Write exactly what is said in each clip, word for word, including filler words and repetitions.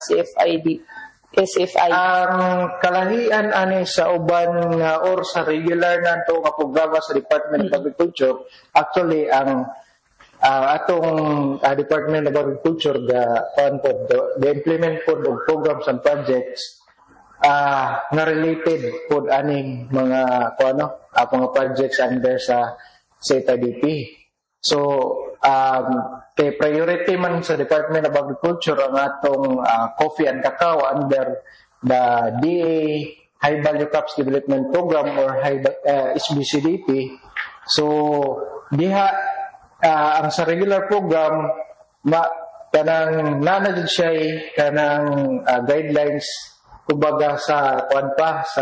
C F I D S F I D? Ang kalahian ani sa uban nga or sa regular nanto nga programa sa Department of Agriculture, actually ang uh, atong uh, Department of Agriculture ga kuan pod the implement pod og programs and projects uh, nga related pod aning mga kuano uh, mga projects under sa C F I D P. So um, kay priority man sa Department of Agriculture ang atong uh, coffee and cacao under the D A High Value Crops Development Program or high, uh, S B C D P. So diha uh, ang sa regular program ma kanang nanad siya kanang uh, guidelines kumbaga sa kuan pa sa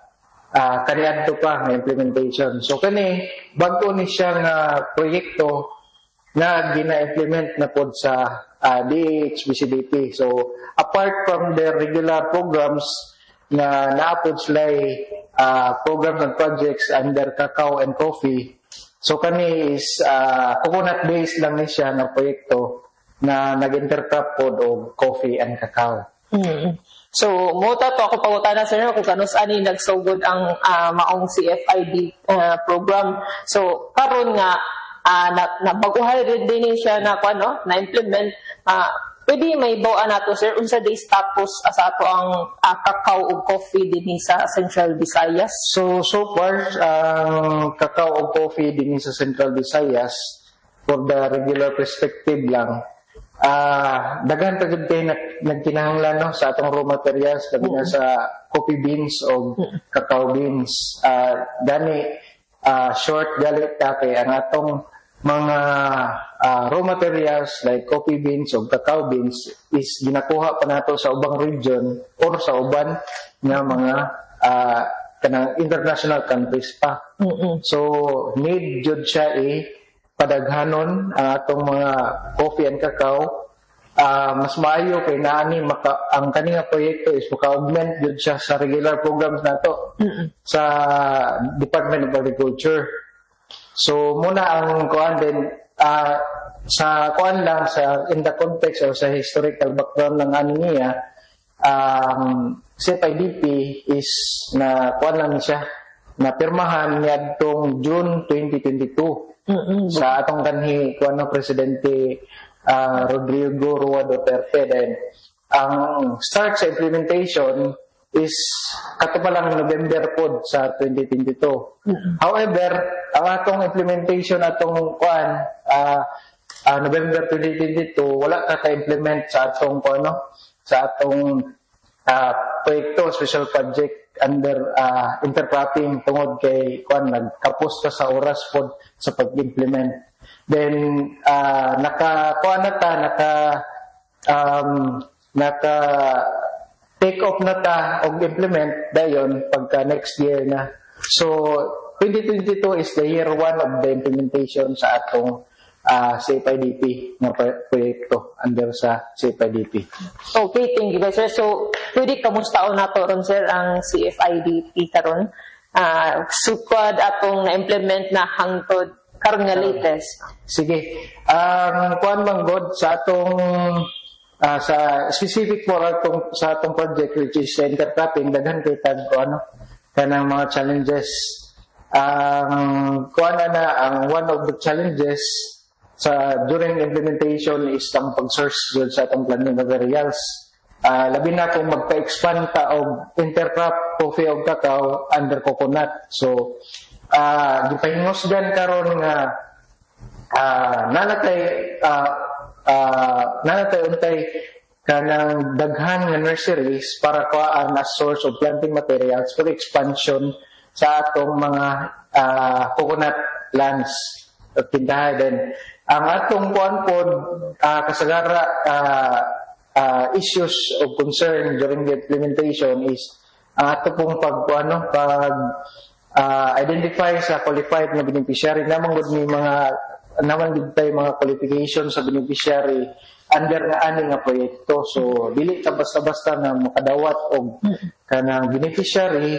uh, kaniadto pa nga implementation. So kani bago ni siya nga proyekto na gina-implement na pod sa uh, D A H B C D P. So apart from the regular programs na naapod sila uh, programs and projects under cacao and coffee, so kani is uh, coconut based lang ni siya na proyekto na nag-intercrop pod og coffee and cacao. Mm-hmm. So, muta to ako pangutana sa inyo kung kanus ani nagsugod ang uh, maong C F I D uh, program. So, karon nga uh, na, na baguhay rin din siya na ano, na implement uh, pwede may bawaan nato sir unsa day status uh, sa ato ang uh, cacao ug coffee dinhi sa Central Visayas. So so far ang uh, cacao ug coffee dinhi sa Central Visayas for the regular perspective lang. Ah, uh, daghan pa gud kay nagkinahanglan no sa atong raw materials labi na sa coffee beans o cacao beans. Ah, uh, gani uh, short galit ta kay ang atong mga uh, raw materials like coffee beans o cacao beans is ginakuha pa nato sa ubang region or sa uban nga mga uh, kanang international countries pa. Mm-hmm. So need jud siya eh padaghanon ang atong mga coffee and cacao. Uh, mas maayo kay naani maka ang kaninga proyekto is maka-augment jud siya sa regular programs nato mm-hmm. sa Department of Agriculture. So muna ang kuan din uh, sa kuan lang sa in the context or sa historical background ng ano niya ang um, C F I D P is na kuan lang siya na pirmahan niadtong June twenty twenty-two. Mm-hmm. Sa atong kanhi kuan na presidente uh, Rodrigo Roa Duterte. Then ang start sa implementation is kato pa lang November pod sa twenty twenty-two. Mm-hmm. However, ang atong implementation atong kuan uh, uh, November twenty twenty-two wala ka ka-implement sa atong kuno sa atong uh, proyekto special project under uh, intercropping tungod kay kuan nagkapos ta sa oras pod sa pag-implement. Then uh, naka kuan na ta naka um, naka take off na ta og implement dayon pagka next year na. So twenty twenty-two is the year one of the implementation sa atong uh, C F I D P na proyekto under sa C F I D P. Okay, thank you sir. So pwede kamustaon nato ron sir ang C F I D P karon? Uh, sukad atong na-implement na hangtod karon nga latest. Sige. Ang um, kuan man god sa atong Uh, sa specific for atong sa atong project which is intercropping daghan kay tag ano kanang mga challenges ang um, kuan na ang one of the challenges sa during implementation is ang pag-source jud sa atong planting materials. Uh, labi na kung magpa-expand ta og intercrop coffee o cacao under coconut. So uh, gipahingosgan karon nga uh, nanatay uh, Uh, nanatay untay kanang daghan nga nurseries para kuhaan as source of planting materials for expansion sa atong mga uh, coconut lands at tindahan. Then ang atong kuan pod uh, kasagara uh, uh, issues of concern during the implementation is ang ato pong pag ano pag uh, identify sa qualified nga beneficiary namang gud ni mga naman din tayo mga qualifications sa beneficiary under nga ani nga proyekto. So dili ta basta-basta na makadawat og kanang beneficiary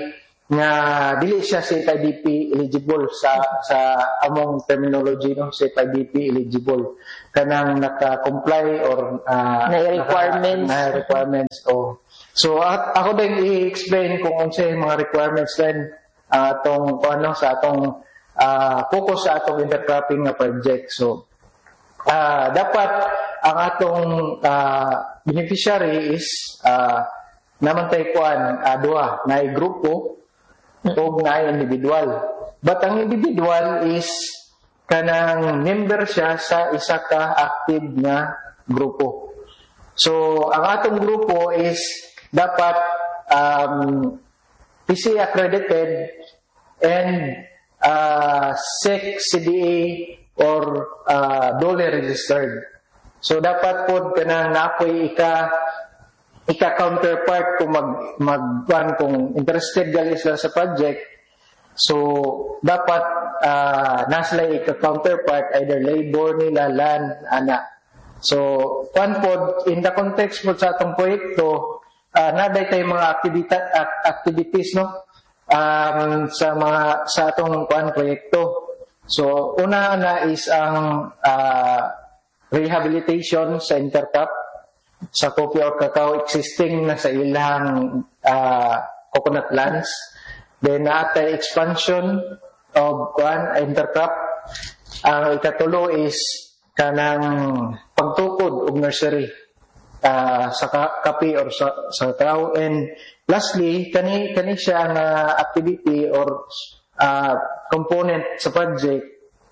nga dili siya C F I D P eligible sa sa among terminology, no, C F I D P eligible kanang naka-comply or uh, na requirements na requirements o so at, ako din i-explain kung unsa yung mga requirements din uh, atong ano sa atong uh, focus sa atong intercropping nga project. So uh, dapat ang atong uh, beneficiary is uh, namantay kuan uh, duha na grupo o na individual. But ang individual is kanang member siya sa isa ka active nga grupo. So ang atong grupo is dapat um, P C accredited and uh, S E C, C D A or uh, D O L E registered. So dapat pod kanang naapoy ika ika-counterpart kung mag, mag kung interested gali sila sa project. So, dapat uh, nasila ika-counterpart, either labor nila, land, ana. So, one pod, in the context po sa atong proyekto, uh, naday tayo mga activita- activities, no? Um, sa mga, sa atong kuan proyekto. So, una na is ang uh, rehabilitation sa intercrop sa coffee or cacao existing na sa ilang uh, coconut lands. Then naatay expansion of kuan intercrop. Ang ikatulo is kanang pagtukod og nursery uh, sa kape or sa, sa cacao. And lastly, kani kani siya nga activity or uh, component sa project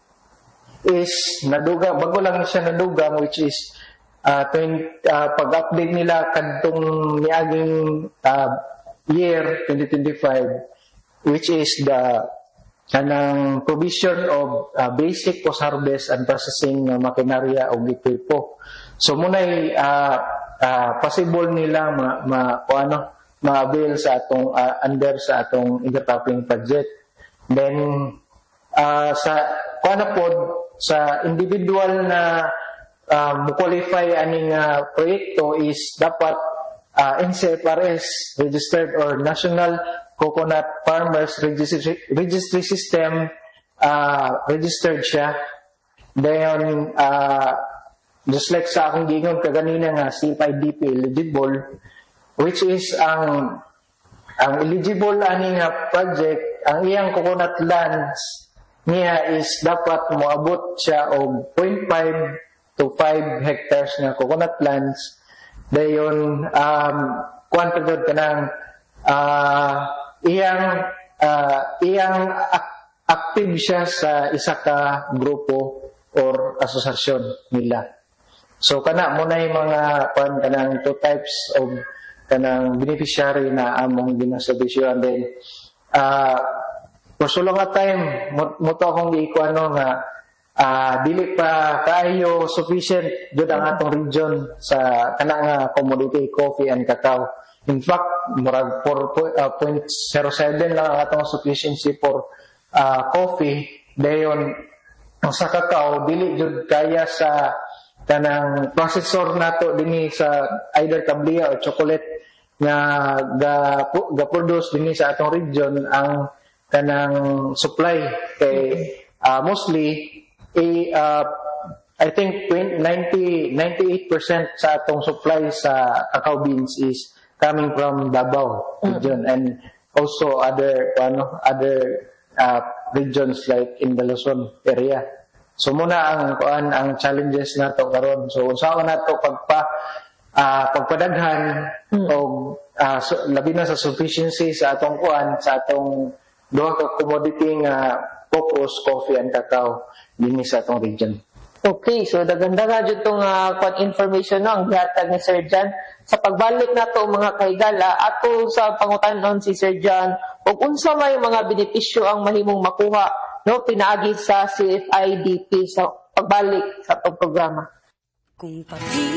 is naduga bago lang siya nadugang, which is Uh, twenty, uh, pag-update nila kadtong niaging uh, year twenty twenty-five, which is the kanang provision of uh, basic post-harvest and processing uh, makinarya o equipo. So muna'y uh, uh, possible nila ma, ma ano ma-avail sa atong uh, under sa atong intercropping project. Then uh, sa kuana pod sa individual na Um, qualify aning uh, proyekto is dapat uh, N C F R S registered or National Coconut Farmers Registry, Registry System uh, registered siya. Then uh, just like sa akong gingon kaganina nga C F I D P eligible, which is ang ang eligible aning uh, project, ang iyang coconut lands niya is dapat moabot siya og zero point five to five hectares na coconut lands. Dayon um kuantagod kanang uh, iyang uh, iyang ak- active siya sa isa ka grupo or asosasyon nila. So kana mo na yung mga kuan kanang two types of kanang beneficiary na among ginasubisyon. Then uh, for so long a time mo, mo to akong ikuano nga Uh, dili pa kaayo sufficient jud ang atong region sa kanang nga commodity coffee and cacao. In fact, murag four point zero seven lang ang atong sufficiency for uh, coffee. Dayon sa cacao dili jud kaya sa kanang processor nato dinhi sa either tablia or chocolate nga ga, ga produce dinhi sa atong region ang kanang supply kay uh, mostly A, uh, I think ninety, ninety-eight percent sa atong supply sa cacao beans is coming from Davao region mm-hmm. and also other ano other uh, regions like in the Luzon area. So muna ang kuan ang challenges nato karon. So unsaon nato pagpa uh, pagpadaghan mm-hmm. og uh, so, labi na sa sufficiency sa atong kuan sa atong duha ka commodity nga focus coffee and cacao dinhi sa atong region. Okay, so daganda nga dyan itong uh, information no, ang gihatag ni Sir John. Sa pagbalik na to mga kaigala, ato sa pangutanon si Sir John, ug unsa may mga benepisyo ang mahimong makuha no pinaagi sa C F I D P sa pagbalik sa itong programa. Kung pati